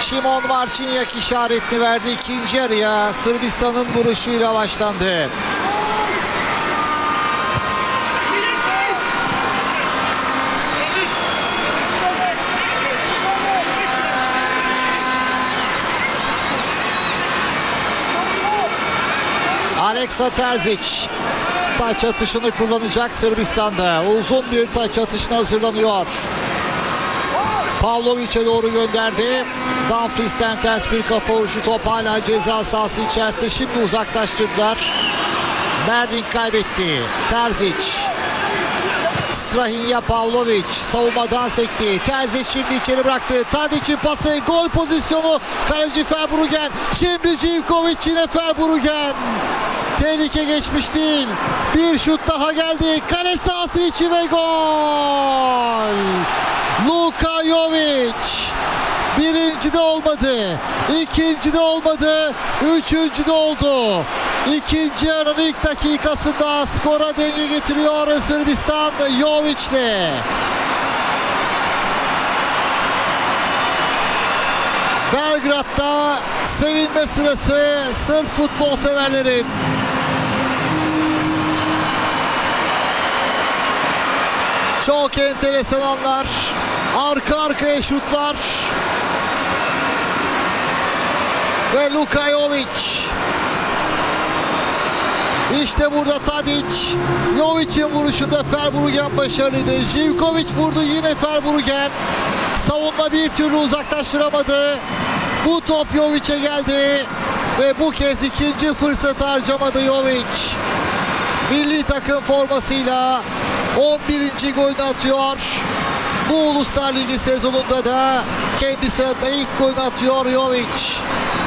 Šimon Marcinjak işaretini verdi. İkinci yarıya Sırbistan'ın vuruşuyla başlandı. Aleksa Terzic taç atışını kullanacak Sırbistan'da. Uzun bir taç atışına hazırlanıyor. Pavlovic'e doğru gönderdi. Dumfries'ten ters bir kafa vuruşu, top hala ceza sahası içerisinde. Şimdi uzaklaştırdılar. Merdink kaybetti. Terzic. Strahinja Pavlovic savunmadan sekti. Terzic şimdi içeri bıraktı. Tadic'in pası, gol pozisyonu. Kaleci Verbruggen. Şimdi Živković, yine Verbruggen. Tehlike geçmiş değil. Bir şut daha geldi. Kale sahası içi ve gol. Luka Jovic. Birinci de olmadı. İkinci de olmadı. Üçüncü de oldu. İkinci yarının ilk dakikasında skora denge getiriyor Sırbistan Jovic'le. Belgrad'da sevinme sırası Sırp futbol severlerin. Çok enteresan anlar. Arka arkaya şutlar. Ve Luka Jovic. İşte burada Tadic. Jovic'in vuruşunda Verbruggen başarılıydı. Živković vurdu, yine Verbruggen. Savunma bir türlü uzaklaştıramadı. Bu top Jovic'e geldi. Ve bu kez ikinci fırsat harcamadı Jovic. Milli takım formasıyla 11. golünü atıyor. Bu Uluslar Ligi sezonunda da kendisi adına ilk golünü atıyor Jovic.